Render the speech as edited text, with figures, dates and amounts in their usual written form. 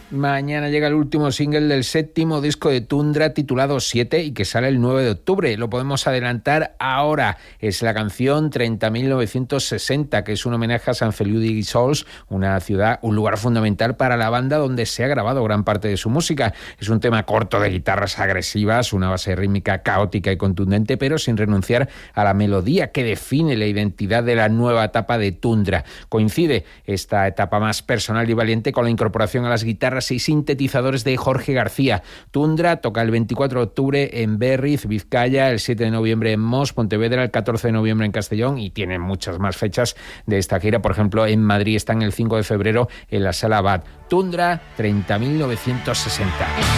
Mañana llega el último single del séptimo disco de Tundra titulado 7 y que sale el 9 de octubre. Lo podemos adelantar ahora. Es la canción 30.960, que es un homenaje a San Feliu de Guíxols, una ciudad, un lugar fundamental para la banda donde se ha grabado gran parte de su música. Es un tema corto de guitarras agresivas, una base rítmica caótica y contundente, pero sin renunciar a la melodía que define la identidad de la nueva etapa de Tundra. Coincide esta etapa más personal y valiente con la incorporación a las guitarras y sintetizadores de Jorge García. Tundra toca el 24 de octubre en Berriz, Vizcaya, el 7 de noviembre en Mos, Pontevedra, el 14 de noviembre en Castellón, y tienen muchas más fechas de esta gira. Por ejemplo, en Madrid están el 5 de febrero en la Sala Abad. Tundra 30.960.